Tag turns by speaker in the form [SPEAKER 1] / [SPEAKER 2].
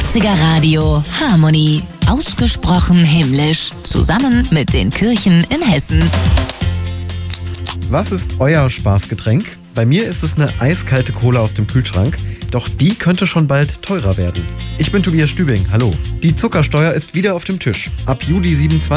[SPEAKER 1] 90er Radio Harmony. Ausgesprochen himmlisch. Zusammen mit den Kirchen in Hessen.
[SPEAKER 2] Was ist euer Spaßgetränk? Bei mir ist es eine eiskalte Cola aus dem Kühlschrank. Doch die könnte schon bald teurer werden. Ich bin Tobias Stübing, hallo. Die Zuckersteuer ist wieder auf dem Tisch. Ab Juli 27